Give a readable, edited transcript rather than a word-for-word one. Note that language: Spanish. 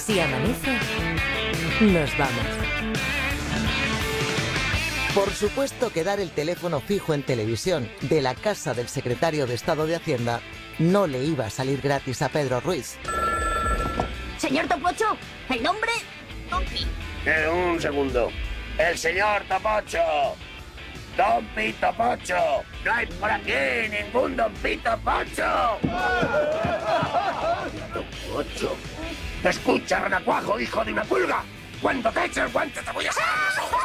Si amanece, nos vamos. Por supuesto que dar el teléfono fijo en televisión de la casa del secretario de Estado de Hacienda no le iba a salir gratis a Pedro Ruiz. Señor Topocho, ¿el nombre? Tompi. Un segundo. El señor Topocho. Don Pito Pocho. No hay por aquí ningún Don Pito Pocho. Pito Pocho. Escucha, renacuajo, hijo de una pulga. Cuando te eche el guante te voy a sacar los ojos.